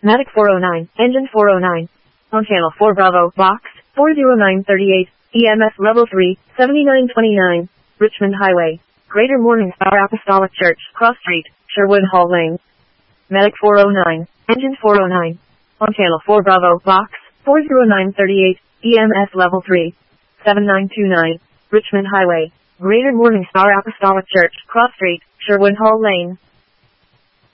Matic 409, engine 409. On channel 4 Bravo, box 40938, EMS level 3, 7929, Richmond Highway, Greater Morning Star Apostolic Church, Cross Street, Sherwood Hall Lane. Matic 409, engine 409. On channel 4 Bravo, box 40938, EMS level 3, 7929, Richmond Highway, Greater Morning Star Apostolic Church, Cross Street, Sherwood Hall Lane.